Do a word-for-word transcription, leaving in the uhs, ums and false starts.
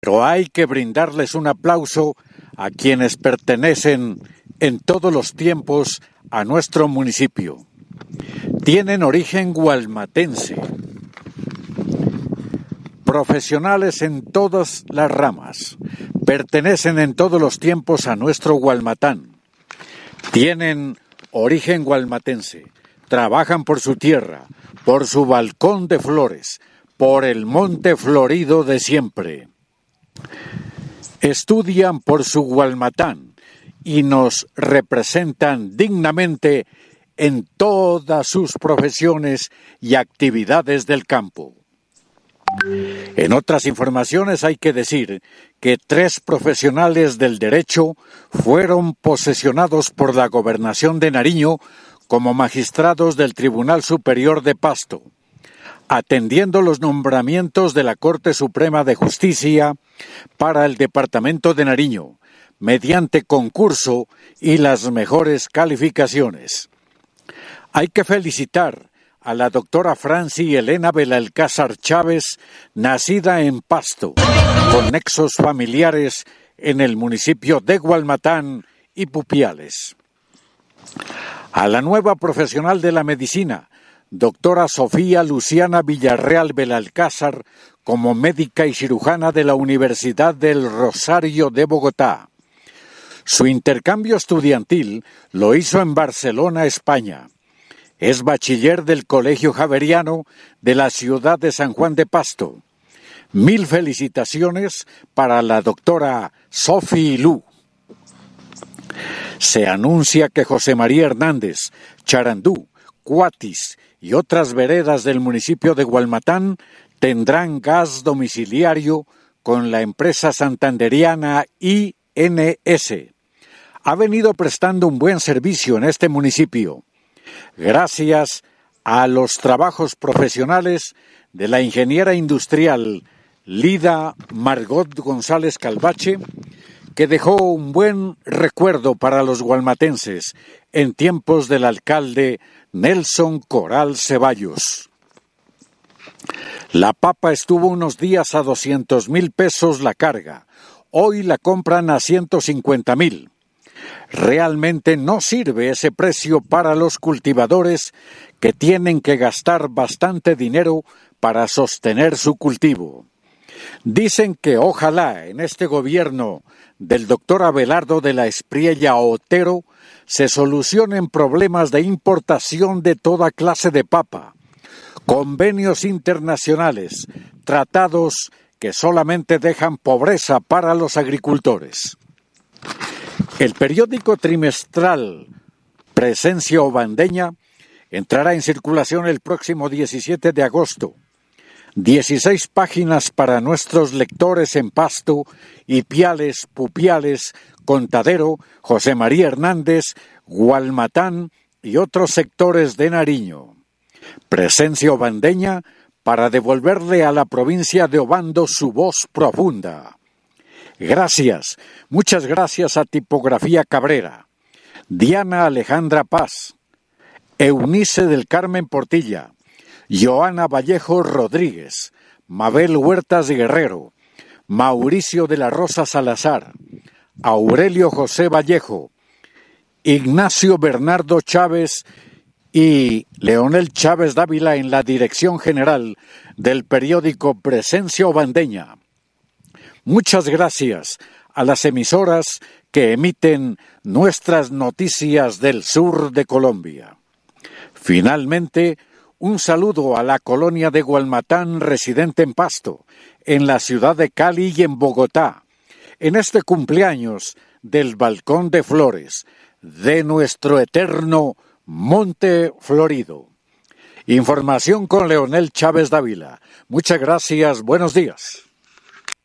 Pero hay que brindarles un aplauso a quienes pertenecen en todos los tiempos a nuestro municipio. Tienen origen gualmatense, profesionales en todas las ramas, pertenecen en todos los tiempos a nuestro Gualmatán. Tienen origen gualmatense, trabajan por su tierra, por su balcón de flores, por el monte florido de siempre. Estudian por su Gualmatán y nos representan dignamente en todas sus profesiones y actividades del campo. En otras informaciones hay que decir que tres profesionales del derecho fueron posesionados por la Gobernación de Nariño como magistrados del Tribunal Superior de Pasto, atendiendo los nombramientos de la Corte Suprema de Justicia para el Departamento de Nariño, mediante concurso y las mejores calificaciones. Hay que felicitar a la doctora Franci Elena Belalcázar Chávez, nacida en Pasto, con nexos familiares en el municipio de Gualmatán y Pupiales. A la nueva profesional de la medicina, doctora Sofía Luciana Villarreal Belalcázar, como médica y cirujana de la Universidad del Rosario de Bogotá. Su intercambio estudiantil lo hizo en Barcelona, España. Es bachiller del Colegio Javeriano de la ciudad de San Juan de Pasto. Mil felicitaciones para la doctora Sofi Lu. Se anuncia que José María Hernández, Charandú, Cuatis y otras veredas del municipio de Gualmatán tendrán gas domiciliario con la empresa santanderiana I N S. Ha venido prestando un buen servicio en este municipio, gracias a los trabajos profesionales de la ingeniera industrial Lida Margot González Calvache, que dejó un buen recuerdo para los gualmatenses en tiempos del alcalde Nelson Coral Ceballos. La papa estuvo unos días a doscientos mil pesos la carga, hoy la compran a ciento cincuenta mil. Realmente no sirve ese precio para los cultivadores que tienen que gastar bastante dinero para sostener su cultivo. Dicen que ojalá en este gobierno del doctor Abelardo de la Espriella Otero se solucionen problemas de importación de toda clase de papa, convenios internacionales, tratados que solamente dejan pobreza para los agricultores. El periódico trimestral Presencia Obandeña entrará en circulación el próximo diecisiete de agosto. dieciséis páginas para nuestros lectores en Pasto, Ipiales, Pupiales, Contadero, José María Hernández, Gualmatán y otros sectores de Nariño. Presencia Obandeña para devolverle a la provincia de Obando su voz profunda. Gracias, muchas gracias a Tipografía Cabrera, Diana Alejandra Paz, Eunice del Carmen Portilla, Joana Vallejo Rodríguez, Mabel Huertas Guerrero, Mauricio de la Rosa Salazar, Aurelio José Vallejo, Ignacio Bernardo Chávez y Leonel Chávez Dávila en la dirección general del periódico Presencia Obandeña. Muchas gracias a las emisoras que emiten nuestras noticias del sur de Colombia. Finalmente, un saludo a la colonia de Gualmatán residente en Pasto, en la ciudad de Cali y en Bogotá, en este cumpleaños del Balcón de Flores de nuestro eterno Monte Florido. Información con Leonel Chávez Dávila. Muchas gracias, buenos días.